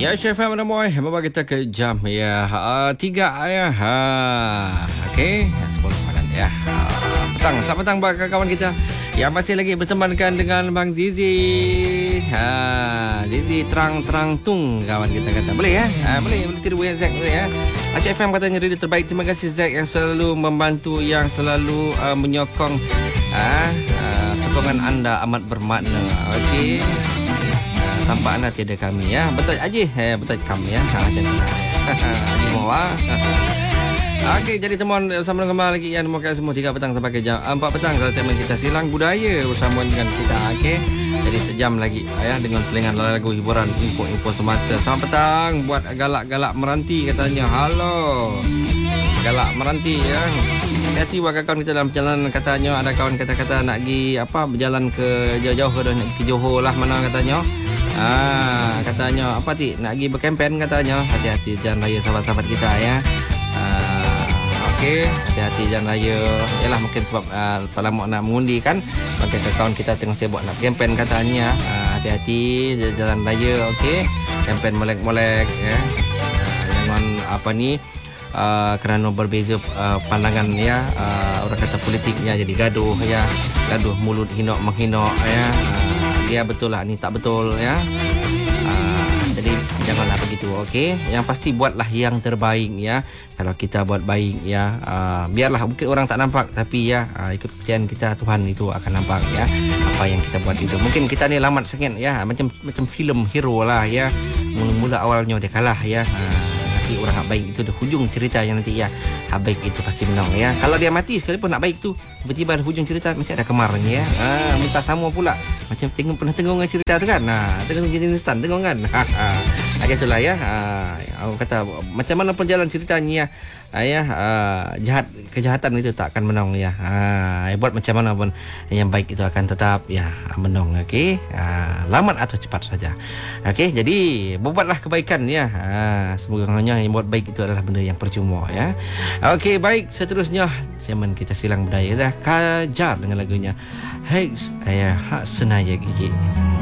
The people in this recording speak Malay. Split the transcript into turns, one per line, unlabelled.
Ya, Chef Ahmad Moy, bawa kita ke jam ya 3 ya. Okey, 10 malam ya. Petang, selamat petang bagi kawan kita yang masih lagi bertemankan dengan Bang Zizi. Zizi terang-terang tung kawan kita kata. Boleh ya? Boleh tiru ya Zack boleh ya. Chef FM katanya radio terbaik. Terima kasih Zack yang selalu membantu, yang selalu menyokong. Sokongan anda amat bermakna. Okey. Tanpa anda tiada kami ya. Betul Haji. Betul kami ya. Macam tu. Haji Mawar. Okey, jadi temuan bersama kembali lagi yang mungkin semua 3 petang sampai ke jam 4 petang dalam segmen kita Silang Budaya bersama dengan kita. Okey. Jadi sejam lagi ya dengan selingan lagu hiburan, info-info semasa. Selamat petang buat galak-galak meranti katanya. Halo. Galak meranti ya. Hati-hati buat kawan kita dalam perjalanan katanya. Ada kawan kata-kata nak pergi berjalan ke jauh-jauh ke nak pergi ke Johor lah mana katanya. Katanya apa nak pergi berkempen katanya. Hati-hati jalan raya sahabat-sahabat kita ya. Okey, hati-hati jalan raya. Yalah mungkin sebab lama nak mengundi kan. Maka kawan kita tengah sibuk nak berkempen katanya. Hati-hati jalan raya. Okey, kempen molek-molek ya. Jangan kerana berbeza pandangan ya, orang kata politiknya jadi gaduh ya, gaduh mulut hinok menghinok ya. Dia betul lah ni tak betul ya. Jadi janganlah begitu. Okey, yang pasti buatlah yang terbaik ya. Kalau kita buat baik ya, biarlah mungkin orang tak nampak, tapi ya ikut kepercayaan kita, Tuhan itu akan nampak ya apa yang kita buat itu. Mungkin kita ni lambat sangat ya, macam filem hero lah ya. Mula-mula awalnya dia kalah ya. Orang hak baik itu dah hujung cerita yang nanti ya hak baik itu pasti menang ya. Kalau dia mati sekalipun nak baik tu tiba-tiba ada hujung cerita mesti ada kemarnya ya. Muka sama pula macam pernah tengok cerita tu kan. Tengok jadi instan tengok kan. Itulah ya. Aku kata macam mana pun jalan ceritanya ya. Kejahatan itu tak akan menang ya. Buat macam mana pun yang baik itu akan tetap ya menang. Okey. Lambat atau cepat saja. Okey, jadi buatlah kebaikan ya. Semoga hanya yang buat baik itu adalah benda yang percuma ya. Okey, baik, seterusnya segmen kita Silang Budaya dah Kajar dengan lagunya Hex Hak Senaya Gigi.